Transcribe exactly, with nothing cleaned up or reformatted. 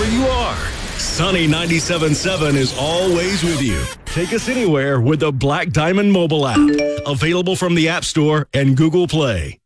wherever you are. Sunny ninety-seven point seven is always with you. Take us anywhere with the Black Diamond mobile app. Available from the App Store and Google Play.